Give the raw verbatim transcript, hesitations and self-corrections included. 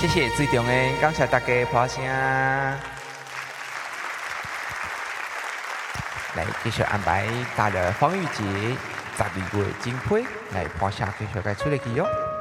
谢谢最重的，感谢大家拍声。来继续安排大的方玉洁十二月精配来拍声，继续该出来去哟。